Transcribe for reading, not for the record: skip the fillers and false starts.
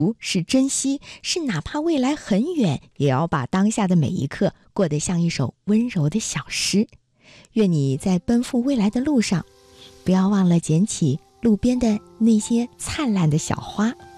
是珍惜，是哪怕未来很远，也要把当下的每一刻过得像一首温柔的小诗。愿你在奔赴未来的路上，不要忘了捡起路边的那些灿烂的小花。